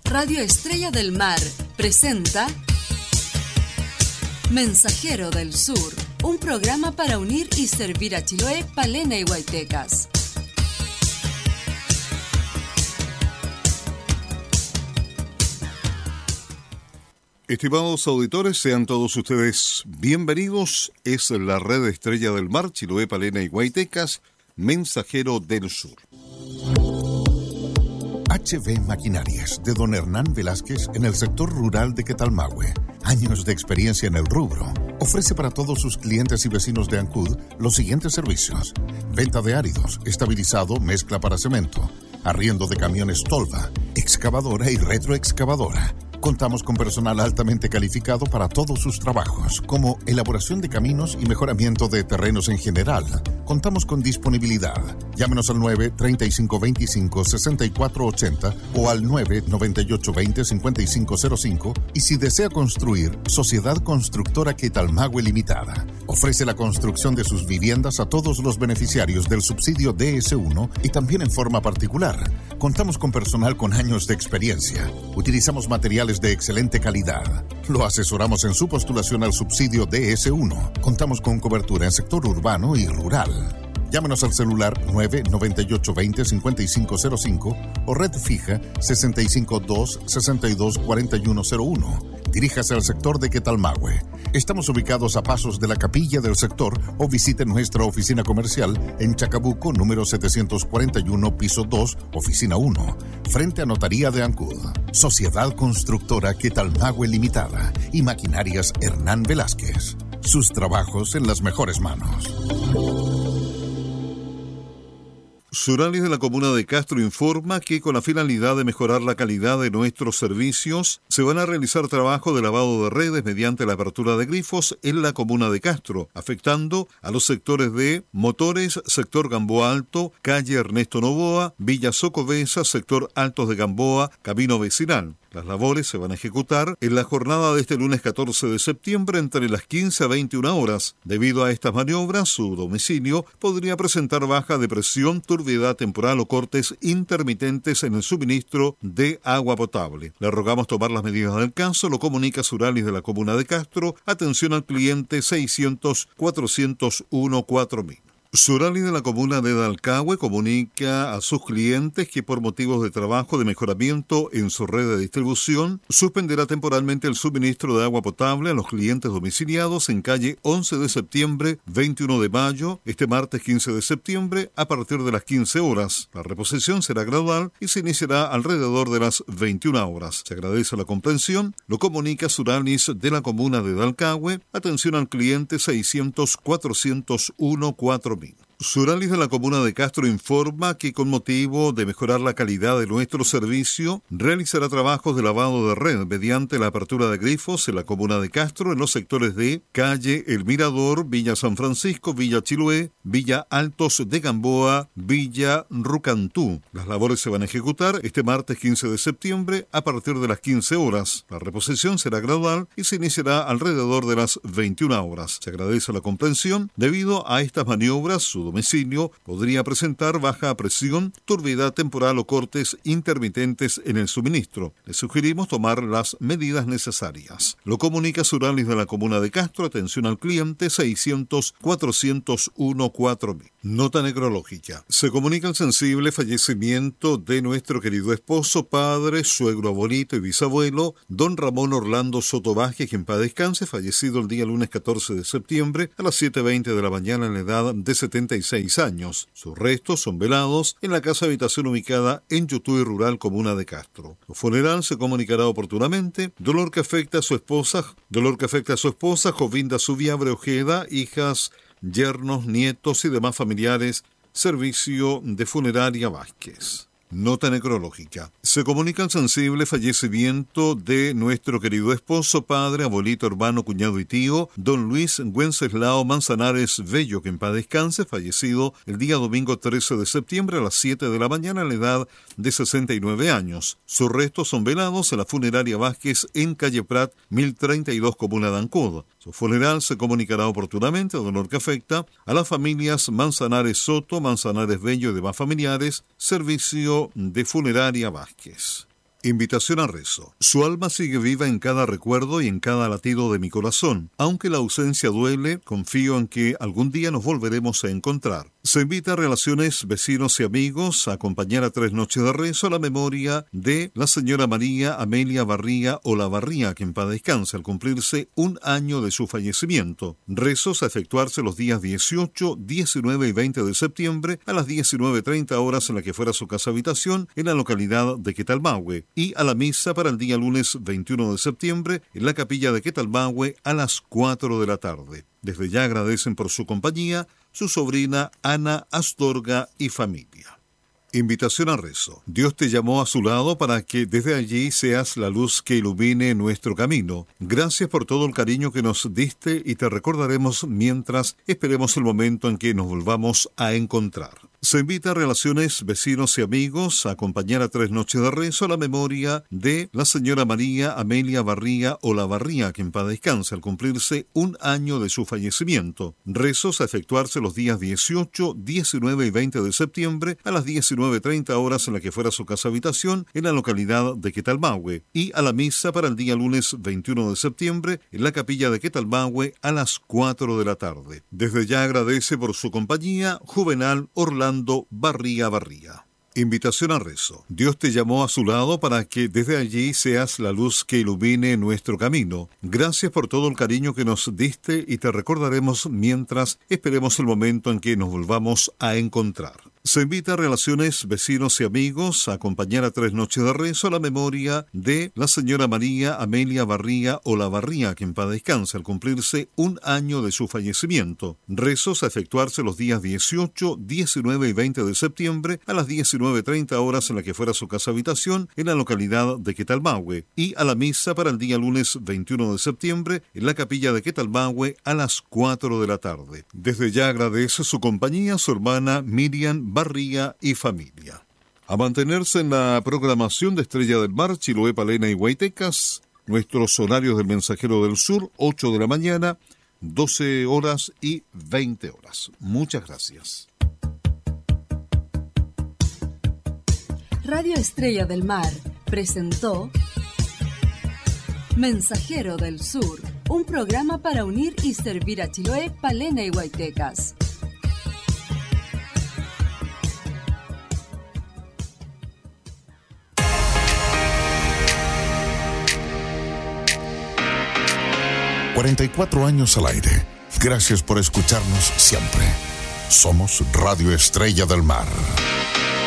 Radio Estrella del Mar presenta Mensajero del Sur, un programa para unir y servir a Chiloé, Palena y Huaytecas. Estimados auditores, sean todos ustedes bienvenidos. Es la red Estrella del Mar, Chiloé, Palena y Huaytecas, Mensajero del Sur. HB Maquinarias, de don Hernán Velázquez, en el sector rural de Quetalmahue. Años de experiencia en el rubro. Ofrece para todos sus clientes y vecinos de Ancud los siguientes servicios: venta de áridos, estabilizado, mezcla para cemento, arriendo de camiones tolva, excavadora y retroexcavadora. Contamos con personal altamente calificado para todos sus trabajos, como elaboración de caminos y mejoramiento de terrenos en general. Contamos con disponibilidad. Llámenos al 9-3525-6480 o al 9-9820-5505 y si desea construir, Sociedad Constructora Quetalmahue Limitada. Ofrece la construcción de sus viviendas a todos los beneficiarios del subsidio DS1 y también en forma particular. Contamos con personal con años de experiencia. Utilizamos materiales de excelente calidad. Lo asesoramos en su postulación al subsidio DS1. Contamos con cobertura en sector urbano y rural. Llámenos al celular 9-9820-5505 o red fija 652-624101. Diríjase al sector de Quetalmahue. Estamos ubicados a pasos de la capilla del sector o visite nuestra oficina comercial en Chacabuco, número 741, piso 2, oficina 1, frente a Notaría de Ancud. Sociedad Constructora Quetalmahue Limitada y Maquinarias Hernán Velázquez. Sus trabajos en las mejores manos. Suralis de la comuna de Castro informa que con la finalidad de mejorar la calidad de nuestros servicios, se van a realizar trabajos de lavado de redes mediante la apertura de grifos en la comuna de Castro, afectando a los sectores de Motores, sector Gamboa Alto, calle Ernesto Novoa, Villa Socobesa, sector Altos de Gamboa, camino vecinal. Las labores se van a ejecutar en la jornada de este lunes 14 de septiembre entre las 15 a 21 horas. Debido a estas maniobras, su domicilio podría presentar baja de presión, turbiedad temporal o cortes intermitentes en el suministro de agua potable. Le rogamos tomar las medidas del caso, lo comunica Suralis de la comuna de Castro. Atención al cliente 600-401-4000. Suralis de la comuna de Dalcahue comunica a sus clientes que por motivos de trabajo de mejoramiento en su red de distribución suspenderá temporalmente el suministro de agua potable a los clientes domiciliados en calle 11 de septiembre, 21 de mayo, este martes 15 de septiembre a partir de las 15 horas. La reposición será gradual y se iniciará alrededor de las 21 horas. Se agradece la comprensión, lo comunica Suralis de la comuna de Dalcahue. Atención al cliente 600-401-4000. Suralis de la comuna de Castro informa que con motivo de mejorar la calidad de nuestro servicio, realizará trabajos de lavado de red mediante la apertura de grifos en la comuna de Castro en los sectores de calle El Mirador, Villa San Francisco, Villa Chiloé, Villa Altos de Gamboa, Villa Rucantú. Las labores se van a ejecutar este martes 15 de septiembre a partir de las 15 horas. La reposición será gradual y se iniciará alrededor de las 21 horas. Se agradece la comprensión. Debido a estas maniobras, su domicilio podría presentar baja presión, turbiedad temporal o cortes intermitentes en el suministro. Le sugerimos tomar las medidas necesarias. Lo comunica Suralis de la comuna de Castro. Atención al cliente 600-401-4000. Nota necrológica. Se comunica el sensible fallecimiento de nuestro querido esposo, padre, suegro, abuelito y bisabuelo, don Ramón Orlando Soto Vázquez, quien en paz descanse, fallecido el día lunes 14 de septiembre a las 7:20 de la mañana en la edad de 76 años. Sus restos son velados en la casa habitación ubicada en Yutuy Rural, comuna de Castro. Su funeral se comunicará oportunamente. Dolor que afecta a su esposa, Jovinda Subiabre Ojeda, hijas, yernos, nietos y demás familiares. Servicio de Funeraria Vázquez. Nota necrológica. Se comunica el sensible fallecimiento de nuestro querido esposo, padre, abuelito, hermano, cuñado y tío, don Luis Wenceslao Manzanares Bello, que en paz descanse, fallecido el día domingo 13 de septiembre a las 7 de la mañana a la edad de 69 años. Sus restos son velados en la Funeraria Vázquez en calle Prat, 1032, comuna de Ancud. Su funeral se comunicará oportunamente, dolor que afecta a las familias Manzanares Soto, Manzanares Bello y demás familiares. Servicio de Funeraria Vázquez. Invitación a rezo. Su alma sigue viva en cada recuerdo y en cada latido de mi corazón. Aunque la ausencia duele, confío en que algún día nos volveremos a encontrar. Se invita a relaciones, vecinos y amigos a acompañar a 3 noches de rezo a la memoria de la señora María Amelia Barría Olavarría, que en paz descanse, al cumplirse 1 año de su fallecimiento. Rezos a efectuarse los días 18, 19 y 20 de septiembre a las 19:30 horas en la que fuera su casa habitación en la localidad de Quetalmahue, y a la misa para el día lunes 21 de septiembre en la capilla de Quetalmahue a las 4 de la tarde. Desde ya agradecen por su compañía su sobrina Ana Astorga y familia. Invitación a rezo. Dios te llamó a su lado para que desde allí seas la luz que ilumine nuestro camino. Gracias por todo el cariño que nos diste y te recordaremos mientras esperemos el momento en que nos volvamos a encontrar. Se invita a relaciones, vecinos y amigos a acompañar a 3 noches de rezo a la memoria de la señora María Amelia Barría Olavarría, que en paz descanse, al cumplirse 1 año de su fallecimiento. Rezos a efectuarse los días 18, 19 y 20 de septiembre a las 19:30 horas en la que fuera su casa habitación en la localidad de Quetalmahue, y a la misa para el día lunes 21 de septiembre en la capilla de Quetalmahue a las 4 de la tarde. Desde ya agradece por su compañía Juvenal Orlando Barría. Invitación a rezo. Dios te llamó a su lado para que desde allí seas la luz que ilumine nuestro camino. Gracias por todo el cariño que nos diste y te recordaremos mientras esperemos el momento en que nos volvamos a encontrar. Se invita a relaciones, vecinos y amigos a acompañar a 3 noches de rezo a la memoria de la señora María Amelia Barría Olavarría, que en paz descanse, al cumplirse 1 año de su fallecimiento. Rezos a efectuarse los días 18, 19 y 20 de septiembre a las 19:30 horas en la que fuera su casa habitación en la localidad de Quetalmahue, y a la misa para el día lunes 21 de septiembre en la capilla de Quetalmahue a las 4 de la tarde. Desde ya agradece su compañía su hermana Miriam Barría y familia. A mantenerse en la programación de Estrella del Mar, Chiloé, Palena y Huaytecas, nuestros horarios del Mensajero del Sur, 8 de la mañana, 12 horas y 20 horas. Muchas gracias. Radio Estrella del Mar presentó Mensajero del Sur, un programa para unir y servir a Chiloé, Palena y Huaytecas. ...44 años al aire. Gracias por escucharnos siempre. Somos Radio Estrella del Mar.